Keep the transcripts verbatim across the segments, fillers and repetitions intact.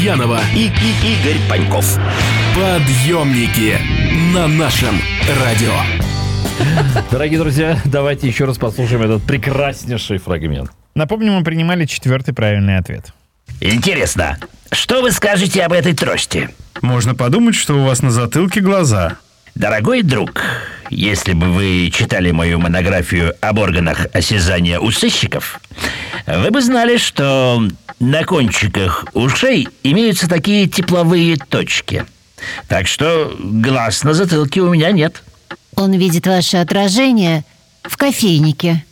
Янова и, и Игорь Паньков. Подъемники на нашем радио. Дорогие друзья, давайте еще раз послушаем этот прекраснейший фрагмент. Напомню, мы принимали четвертый правильный ответ. Интересно, что вы скажете об этой трости? Можно подумать, что у вас на затылке глаза. Дорогой друг, если бы вы читали мою монографию об органах осязания у сыщиков, вы бы знали, что на кончиках ушей имеются такие тепловые точки. Так что глаз на затылке у меня нет. Он видит ваше отражение в кофейнике.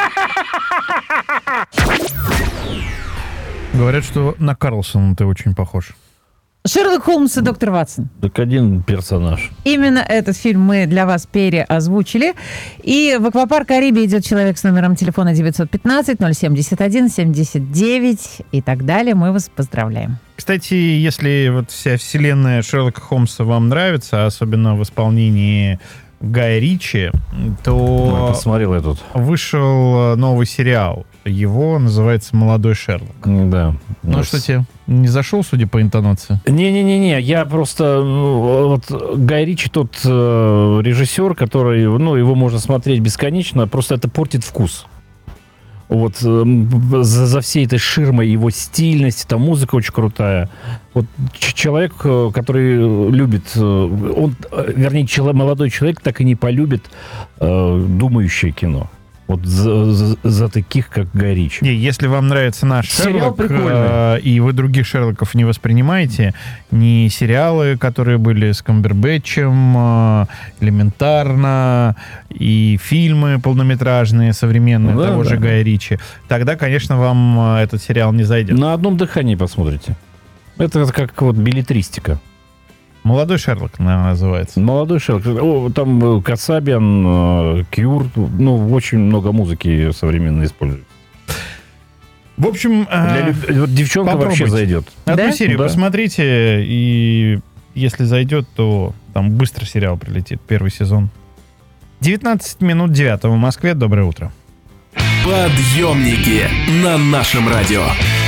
Говорят, что на Карлсона ты очень похож. Шерлок Холмс и доктор Ватсон. Так один персонаж. Именно этот фильм мы для вас переозвучили. И в аквапарк Карибе идет человек с номером телефона девятьсот пятнадцать ноль семьдесят один семьдесят девять и так далее. Мы вас поздравляем. Кстати, если вот вся вселенная Шерлока Холмса вам нравится, особенно в исполнении Гая Ричи, то Я посмотрел этот. Вышел новый сериал. Его называется «Молодой Шерлок». Да. Ну, что тебе, не зашел, судя по интонации? Не-не-не, я просто... Ну, вот Гай Ричи тот э, режиссер, который... Ну, его можно смотреть бесконечно, просто это портит вкус. Вот э, за, за всей этой ширмой его стильность, там музыка очень крутая. Вот ч- человек, который любит... Он, вернее, человек, молодой человек так и не полюбит э, думающее кино. Вот за, за, за таких, как Гай Ричи. Не, если вам нравится наш Сериал Шерлок, э, и вы других Шерлоков не воспринимаете, ни сериалы, которые были с Камбербэтчем, э, элементарно, и фильмы полнометражные, современные, да, того да. же Гая Ричи, тогда, конечно, вам э, этот сериал не зайдет. На одном дыхании посмотрите. Это как вот беллетристика. «Молодой Шерлок», наверное, называется. Молодой Шерлок. О, там Касабиан, Кьюр, ну, очень много музыки современно используют. В общем, Для э, люб- вот девчонка попробуйте. вообще зайдет. одну Да? серию Да. посмотрите, и если зайдет, то там быстро сериал прилетит, первый сезон. девятнадцать минут девятого в Москве. Доброе утро. Подъемники на нашем радио.